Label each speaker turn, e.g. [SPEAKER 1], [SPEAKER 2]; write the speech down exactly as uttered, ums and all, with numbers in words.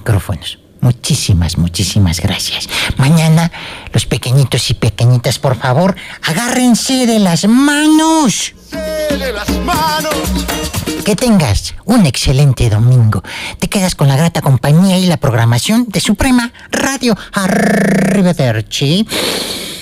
[SPEAKER 1] micrófonos. Muchísimas, muchísimas gracias. Mañana, los pequeñitos y pequeñitas, por favor, agárrense de las manos.
[SPEAKER 2] De las manos.
[SPEAKER 1] Que tengas un excelente domingo. Te quedas con la grata compañía y la programación de Suprema Radio. Arrivederci.